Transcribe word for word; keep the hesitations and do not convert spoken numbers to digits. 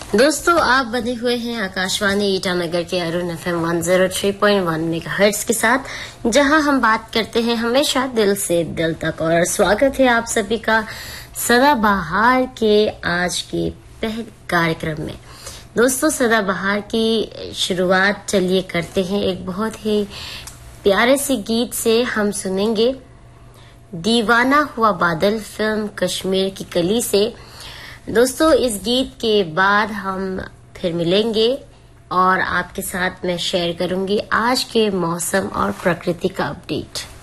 दोस्तों, आप बने हुए हैं आकाशवाणी ईटानगर के Arun F M one zero three point one megahertz के साथ, जहां हम बात करते हैं हमेशा दिल से दिल तक। और स्वागत है आप सभी का सदाबहार के आज के पहले कार्यक्रम में। दोस्तों, सदाबहार की शुरुआत चलिए करते हैं एक बहुत ही प्यारे से गीत से। हम सुनेंगे दीवाना हुआ बादल फिल्म कश्मीर की कली से। दोस्तों, इस गीत के बाद हम फिर मिलेंगे और आपके साथ मैं शेयर करूंगी आज के मौसम और प्रकृति का अपडेट।